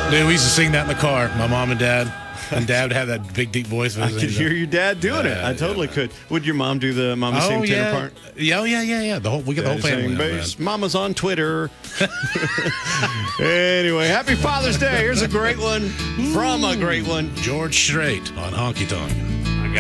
Dude, we used to sing that in the car, my mom and dad. And Dad would have that big, deep voice. I could hear your dad doing it. I totally could. Would your mom do the Mama Sing tenor part? Yeah, yeah. We get the whole family on that. Mama's on Twitter. Anyway, happy Father's Day. Here's a great one from a great one. George Strait on Honky Tonk.